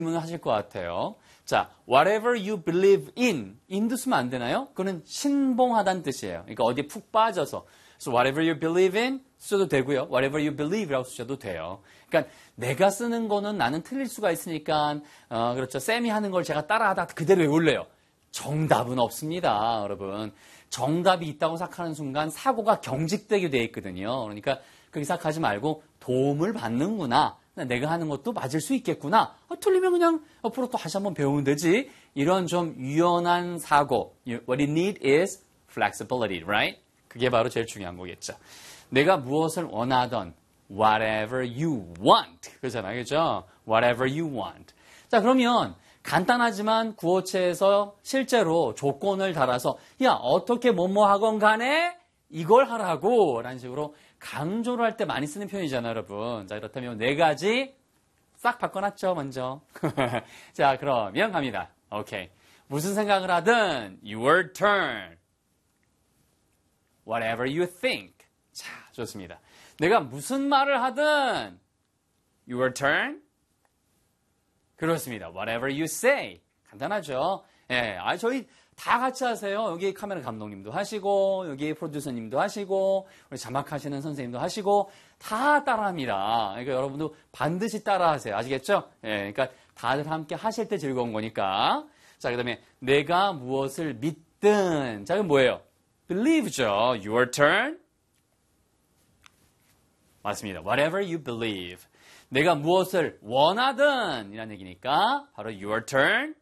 질문을 하실 것 같아요. 자, whatever you believe in도 쓰면 안 되나요? 그거는 신봉하다는 뜻이에요. 그러니까 어디에 푹 빠져서. So whatever you believe in 써도 되고요. whatever you believe라고 쓰셔도 돼요. 그러니까 내가 쓰는 거는 나는 틀릴 수가 있으니까 그렇죠. 쌤이 하는 걸 제가 따라하다 그대로 외울래요. 정답은 없습니다, 여러분. 정답이 있다고 생각하는 순간 사고가 경직되게 돼 있거든요. 그러니까 그렇게 생각하지 말고 도움을 받는구나. 내가 하는 것도 맞을 수 있겠구나. 틀리면 그냥 앞으로 또 다시 한번 배우면 되지. 이런 좀 유연한 사고. What you need is flexibility, right? 그게 바로 제일 중요한 거겠죠. 내가 무엇을 원하던 whatever you want. 그러잖아요. 그죠? whatever you want. 자, 그러면 간단하지만 구어체에서 실제로 조건을 달아서 야, 어떻게 뭐뭐 하건 간에 이걸 하라고 라는 식으로 강조를 할 때 많이 쓰는 표현이잖아요, 여러분. 자, 그렇다면 네 가지 싹 바꿔놨죠, 먼저. 자, 그러면 갑니다. 오케이. 무슨 생각을 하든 your turn. Whatever you think. 자, 좋습니다. 내가 무슨 말을 하든 your turn. 그렇습니다. Whatever you say. 간단하죠. 예, 저희 다 같이 하세요. 여기 카메라 감독님도 하시고, 여기 프로듀서님도 하시고, 우리 자막하시는 선생님도 하시고, 다 따라합니다. 그러니까 여러분도 반드시 따라하세요. 아시겠죠? 예, 그러니까 다들 함께 하실 때 즐거운 거니까. 자, 그 다음에 내가 무엇을 믿든. 자, 이건 뭐예요? Believe죠. Your turn. 맞습니다. Whatever you believe. 내가 무엇을 원하든 이란 얘기니까 바로 your turn.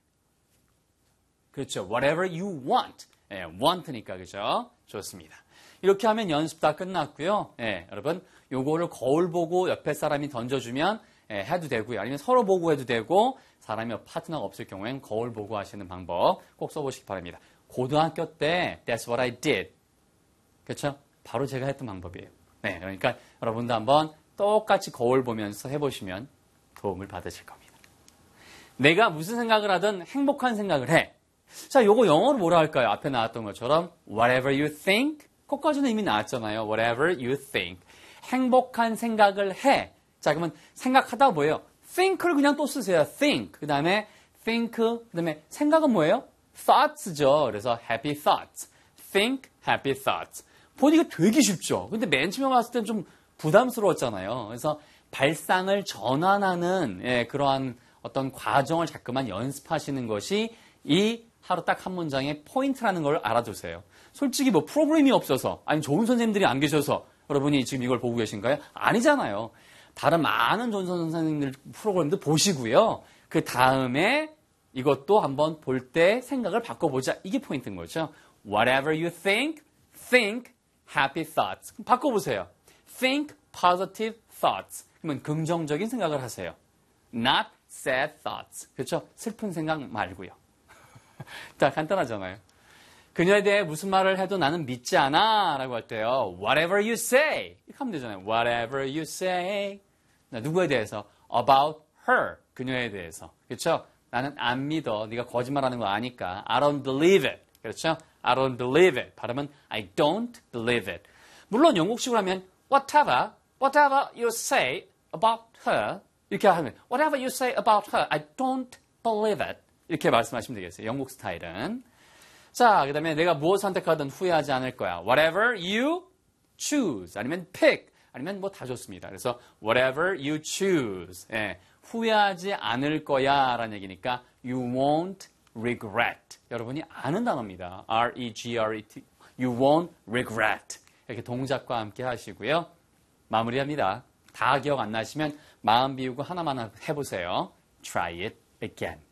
그렇죠. Whatever you want. 예, want니까 그죠? 좋습니다. 이렇게 하면 연습 다 끝났고요. 예, 여러분 요거를 거울 보고 옆에 사람이 던져주면 해도 되고요. 아니면 서로 보고 해도 되고 사람이 파트너가 없을 경우엔 거울 보고 하시는 방법 꼭 써보시기 바랍니다. 고등학교 때 That's what I did. 그렇죠? 바로 제가 했던 방법이에요. 네, 그러니까 여러분도 한번 똑같이 거울 보면서 해보시면 도움을 받으실 겁니다. 내가 무슨 생각을 하든 행복한 생각을 해. 자, 요거 영어로 뭐라 할까요? 앞에 나왔던 것처럼 whatever you think. 거기까지는 이미 나왔잖아요. whatever you think. 행복한 생각을 해. 자, 그러면 생각하다 뭐예요? think를 그냥 또 쓰세요. think. 그 다음에 think. 그 다음에 생각은 뭐예요? thoughts죠. 그래서 happy thoughts. think happy thoughts. 보니까 되게 쉽죠. 근데 맨 처음에 왔을 땐 좀 부담스러웠잖아요. 그래서 발상을 전환하는 그러한 어떤 과정을 자꾸만 연습하시는 것이 이 하루 딱 한 문장의 포인트라는 걸 알아두세요. 솔직히 뭐 프로그램이 없어서 아니면 좋은 선생님들이 안 계셔서 여러분이 지금 이걸 보고 계신가요? 아니잖아요. 다른 많은 좋은 선생님들 프로그램도 보시고요. 그 다음에 이것도 한번 볼 때 생각을 바꿔보자. 이게 포인트인 거죠. Whatever you think, think happy thoughts. 바꿔보세요. Think positive thoughts. 그러면 긍정적인 생각을 하세요. Not sad thoughts. 그렇죠? 슬픈 생각 말고요. 자, 간단하잖아요. 그녀에 대해 무슨 말을 해도 나는 믿지 않아 라고 할 때요. Whatever you say. 이렇게 하면 되잖아요. Whatever you say. 누구에 대해서? About her. 그녀에 대해서. 그렇죠? 나는 안 믿어. 네가 거짓말하는 거 아니까. I don't believe it. 그렇죠? I don't believe it. 발음은 I don't believe it. 물론 영국식으로 하면 whatever you say about her. 이렇게 하면 whatever you say about her, I don't believe it. 이렇게 말씀하시면 되겠어요. 영국 스타일은. 자, 그 다음에 내가 무엇을 선택하든 후회하지 않을 거야. Whatever you choose. 아니면 pick. 아니면 뭐 다 좋습니다. 그래서 whatever you choose. 예, 후회하지 않을 거야 라는 얘기니까 you won't regret. 여러분이 아는 단어입니다. R-E-G-R-E-T. You won't regret. 이렇게 동작과 함께 하시고요. 마무리합니다. 다 기억 안 나시면 마음 비우고 하나만 해보세요. Try it again.